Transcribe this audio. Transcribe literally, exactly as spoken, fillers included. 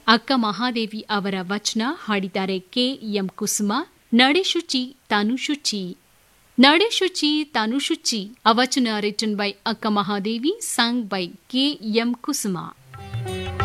ಅಕ್ಕ ಮಹಾದೇವಿ ಅವರ ವಚನ ಹಾಡಿದ್ದಾರೆ ಕೆ ಎಂ ಕುಸುಮ. ನಡೆ ಶುಚಿ ತಾನು ಶುಚಿ, ನಡೆ ಶುಚಿ ತಾನು ಶುಚಿ. A ವಚನ written by ಅಕ್ಕ Mahadevi, sang by K M Kusum.